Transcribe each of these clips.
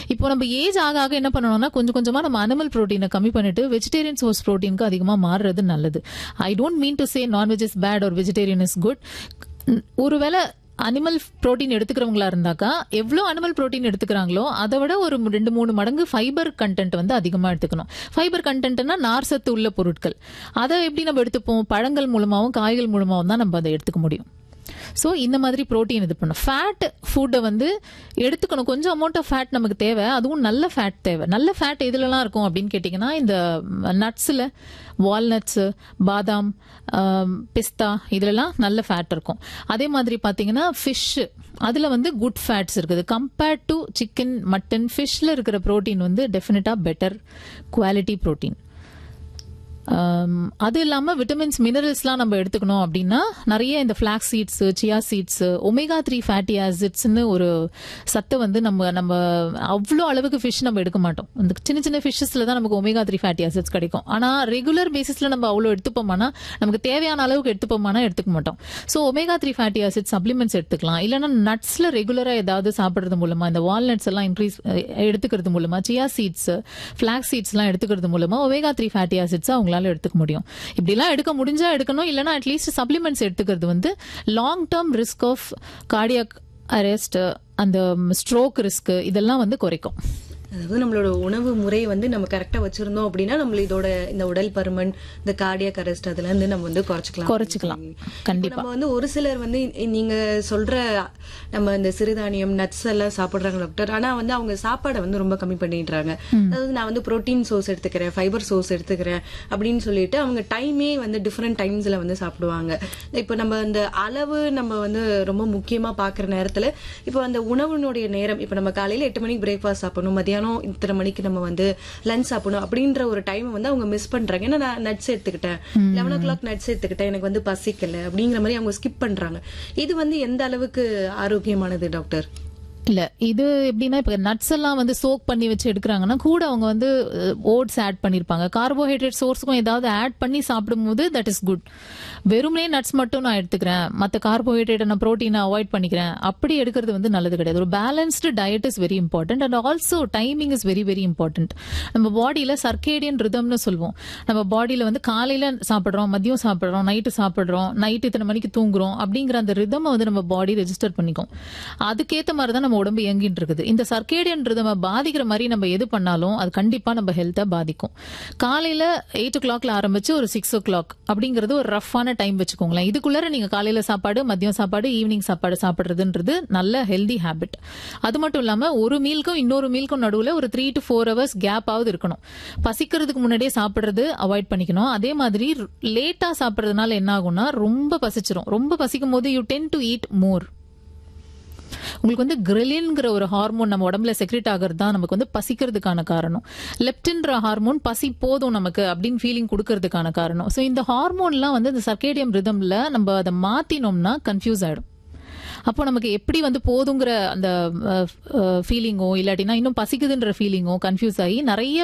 இப்போ நம்ம ஏஜ் ஆக ஆக என்ன பண்ணணும்னா கொஞ்சம் கொஞ்சமா நம்ம அனிமல் புரோட்டீனை கம்மி பண்ணிட்டு வெஜிடேரியன் சோர்ஸ் புரோட்டீனுக்கு அதிகமா மாறுறது நல்லது. I don't mean to say non veg is bad R vegetarian is good. ஒருவேளை அனிமல் புரோட்டீன் எடுத்துக்கிறவங்களா இருந்தாக்கா எவ்வளவு அனிமல் புரோட்டீன் எடுத்துக்கிறாங்களோ அதை விட ஒரு 2-3 மடங்கு ஃபைபர் கண்டென்ட் வந்து அதிகமா எடுத்துக்கணும். ஃபைபர் கண்டென்ட்னா நார்சத்து உள்ள பொருட்கள். அதை எப்படி நம்ம எடுத்துப்போம்? பழங்கள் மூலமாவும் காய்கள் மூலமாவும் தான் நம்ம அதை எடுத்துக்க முடியும். ஸோ இந்த மாதிரி புரோட்டீன் இது பண்ணும். ஃபேட் ஃபுட்டை வந்து எடுத்துக்கணும். கொஞ்சம் அமௌண்ட் ஆஃப் ஃபேட் நமக்கு தேவை, அதுவும் நல்ல ஃபேட் தேவை. நல்ல ஃபேட் எதுலலாம் இருக்கும் அப்படின்னு கேட்டிங்கன்னா இந்த நட்ஸில், வால்நட்ஸு, பாதாம், பிஸ்தா இதுலலாம் நல்ல ஃபேட் இருக்கும். அதே மாதிரி பார்த்தீங்கன்னா ஃபிஷ், அதில் வந்து குட் ஃபேட்ஸ் இருக்குது. கம்பேர்ட் டு சிக்கன், மட்டன், ஃபிஷ்ல இருக்கிற புரோட்டீன் வந்து டெஃபினட்டாக பெட்டர் குவாலிட்டி புரோட்டீன். அது இல்லாம விட்டமின்ஸ், மினரல்ஸ்லாம் நம்ம எடுத்துக்கணும் அப்படின்னா நிறைய இந்த flax seeds, chia seeds, omega 3 fatty ஆசிட்ஸ்னு ஒரு சத்து வந்து நம்ம அவ்வளோ அளவுக்கு ஃபிஷ் நம்ம எடுக்க மாட்டோம். இந்த சின்ன சின்ன ஃபிஷ்ஷஸ்ல தான் நமக்கு ஒமேகா 3 ஃபேட்டி ஆசிட்ஸ் கிடைக்கும். ஆனா ரெகுலர் பேசிஸ்ல நம்ம அவ்வளோ எடுத்துப்போமானா, நமக்கு தேவையான அளவுக்கு எடுத்துப்போமானா எடுத்துக்க மாட்டோம். So omega 3 fatty acids supplements எடுத்துக்கலாம். இல்லைன்னா நட்ஸ்ல ரெகுலரா ஏதாவது சாப்பிட்றது மூலமா, இந்த வால்நட்ஸ் எல்லாம் இன்க்ரீஸ் எடுத்துக்கிறது மூலமா, சியா சீட்ஸ், ஃபிளாக்ஸ் சீட்ஸ் எல்லாம் எடுத்துக்கிறது மூலமா ஒமேகா 3 ஃபேட்டி ஆசிட்ஸ் அவங்களால எடுத்துக்க முடியும். இப்படிலாம் எடுக்க முடிஞ்சா எடுக்கணும். இல்லைன்னா அட்லீஸ்ட் சப்ளிமெண்ட்ஸ் எடுத்துக்கிறது வந்து long term risk of cardiac arrest, அந்த ஸ்ட்ரோக் ரிஸ்க் இதெல்லாம் வந்து குறைக்கும். அதாவது நம்மளோட உணவு முறை வந்து நம்ம கரெக்டா வச்சிருந்தோம் அப்படின்னா நம்ம இதோட இந்த உடல் பருமன், இந்த கார்டியாக் அரெஸ்ட் அதெல்லாம் வந்து நம்ம வந்து குறைச்சிக்கலாம். கண்டிப்பா. நம்ம வந்து ஒரு சிலர் வந்து நீங்க சொல்ற நம்ம இந்த சிறுதானியம், நட்ஸ் எல்லாம் சாப்பிடுறாங்க டாக்டர். ஆனா வந்து அவங்க சாப்பாடை வந்து ரொம்ப கம்மி பண்ணிடுறாங்க. அதாவது நான் வந்து புரோட்டீன் சோர்ஸ் எடுத்துக்கிறேன், ஃபைபர் சோர்ஸ் எடுத்துக்கிறேன் அப்படின்னு சொல்லிட்டு அவங்க டைமே வந்து டிஃப்ரெண்ட் டைம்ஸ்ல வந்து சாப்பிடுவாங்க. இப்போ நம்ம அந்த அளவு நம்ம வந்து ரொம்ப முக்கியமா பாக்குற நேரத்துல இப்போ அந்த உணவுனுடைய நேரம், இப்போ நம்ம காலையில 8 மணிக்கு பிரேக்ஃபாஸ்ட் சாப்பிடணும், மதியானம் இத்தனை மணிக்கு நம்ம வந்து லஞ்ச் சாப்பிடணும் அப்படின்ற ஒரு டைம் வந்து அவங்க மிஸ் பண்றாங்க. ஏன்னா நான் நட்ஸ் எடுத்துக்கிட்டேன், 11 o'clock நட்ஸ் எடுத்துக்கிட்டேன், எனக்கு வந்து பசிக்கல அப்படிங்கிற மாதிரி அவங்க ஸ்கிப் பண்றாங்க. இது வந்து எந்த அளவுக்கு ஆரோக்கியமானது டாக்டர்? இல்ல, இது எப்படின்னா இப்ப நட்ஸ் எல்லாம் வந்து சோக் பண்ணி வச்சு எடுக்கிறாங்கன்னா கூட அவங்க வந்து ஓட்ஸ் ஆட் பண்ணிருப்பாங்க. கார்போஹைட்ரேட் சோர்ஸுக்கும் ஏதாவது ஆட் பண்ணி சாப்பிடும்போது தட் இஸ் குட். வெறுமனே நட்ஸ் மட்டும் நான் எடுத்துக்கிறேன், மற்ற கார்போஹைட்ரேட் நான் புரோட்டீனை அவாய்ட் பண்ணிக்கிறேன், அப்படி எடுக்கிறது வந்து நல்லது கிடையாது. ஒரு balanced diet is very important. And also timing is very very important. நம்ம பாடியில சர்க்கேடியன் ரிதம்னு சொல்லுவோம். நம்ம பாடியில வந்து காலையில சாப்பிடுறோம், மதியம் சாப்பிடுறோம், நைட்டு சாப்பிடுறோம், நைட்டு இத்தனை மணிக்கு தூங்குறோம் அப்படிங்கிற அந்த ரிதம் வந்து நம்ம பாடி ரெஜிஸ்டர் பண்ணிக்கும். அதுக்கேற்ற மாதிரி தான் நம்ம உடம்பு இயங்கிட்டு இருக்குது. இந்த சர்க்கேடியன் ரிதமை பாதிக்கிற மாதிரி நம்ம எது பண்ணாலும் அது கண்டிப்பா நம்ம ஹெல்த்தை பாதிக்கும். காலையில 8 o'clockல ஆரம்பிச்சு ஒரு 6 o'clock அப்படிங்கிறது ஒரு ரஃப்பான டைம் வச்சுக்கோங்களேன். இதுக்குள்ள நீங்க காலையில சாப்பாடு, மதியம் சாப்பாடு, ஈவினிங் சாப்பாடு சாப்பிடுறதுன்றது நல்ல ஹெல்தி ஹேபிட். அது மட்டும் இல்லாம ஒரு மீலுக்கும் இன்னொரு மீலுக்கும் நடுவுல ஒரு 3 to 4 hours கேப் ஆகுது இருக்கணும். பசிக்கிறதுக்கு முன்னாடியே சாப்பிடுறது அவாய்ட் பண்ணிக்கணும். அதே மாதிரி லேட்டா சாப்பிடுறதுனால என்ன ஆகும்னா ரொம்ப பசிச்சிரும். ரொம்ப பசிக்கும் போது யூ டென் டு ஈட் மோர். உங்களுக்கு வந்து கிரெலின்ங்கிற ஒரு ஹார்மோன் நம்ம உடம்புல செக்ரெட் ஆகிறது தான் நமக்கு வந்து பசிக்கிறதுக்கான காரணம். லெப்டின்ற ஹார்மோன் பசி போதும் நமக்கு அப்படின்னு ஃபீலிங் கொடுக்கறதுக்கான காரணம். ஸோ இந்த ஹார்மோன்லாம் வந்து இந்த சர்க்கேடியம் ரிதம்ல நம்ம அதை மாத்தினோம்னா கன்ஃபியூஸ் ஆயிடும். அப்போ நமக்கு எப்படி வந்து போதுங்கிற அந்த ஃபீலிங்கோ இல்லாட்டினா இன்னும் பசிக்குதுன்ற ஃபீலிங்கோ கன்ஃபியூஸ் ஆகி நிறைய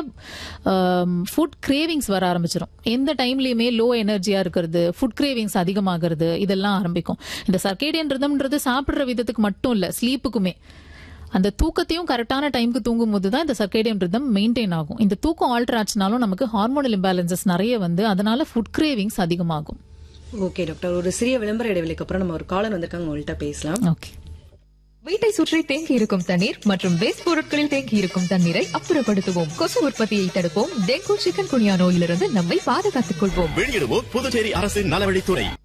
ஃபுட் கிரேவிங்ஸ் வர ஆரம்பிச்சிடும். எந்த டைம்லயுமே லோ எனர்ஜியா இருக்கிறது, ஃபுட் கிரேவிங்ஸ் அதிகமாகிறது, இதெல்லாம் ஆரம்பிக்கும். இந்த சர்க்கேடியன் ரிதம்ன்றது சாப்பிடுற விதத்துக்கு மட்டும் இல்ல, ஸ்லீப்புக்குமே. அந்த தூக்கத்தையும் கரெக்டான டைமுக்கு தூங்கும் போது தான் இந்த சர்க்கேடியன் ரிதம் மெயின்டைன் ஆகும். இந்த தூக்கம் ஆல்டர் ஆச்சுனாலும் நமக்கு ஹார்மோனல் இம்பேலன்சஸ் நிறைய வந்து அதனால ஃபுட் கிரேவிங்ஸ் அதிகமாகும். ஓகே டாக்டர், ஒரு சிறிய விளம்பர இடைவெளிக்கு அப்புறம் நம்ம ஒரு காலர் வந்திருக்காங்க, உங்கள்கிட்ட பேசலாம். ஓகே. வீட்டை சுற்றி தேங்கி இருக்கும் தண்ணீர் மற்றும் வேஸ்ட் பொருட்களில் தேங்கி இருக்கும் தண்ணீரை அப்புறப்படுத்துவோம். கொசு உற்பத்தியை தடுப்போம். டெங்கு, சிக்கன் குனியா நோயிலிருந்து நம்மை பாதுகாத்துக் கொள்வோம். வெளியிடுவோம் புதுச்சேரி அரசின் நலவழித்துறை.